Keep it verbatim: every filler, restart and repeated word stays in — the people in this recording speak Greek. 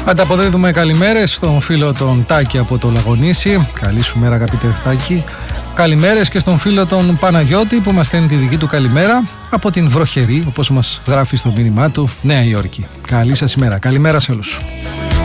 Ανταποδίδουμε καλημέρες στον φίλο τον Τάκη από το Λαγονήσι. Καλή σου μέρα, αγαπητέ Τάκη. Καλημέρες και στον φίλο τον Παναγιώτη που μας στέλνει τη δική του καλημέρα από την βροχερή, όπως μας γράφει στο μήνυμά του, Νέα Υόρκη. Καλή σας ημέρα. Καλημέρα σε όλους.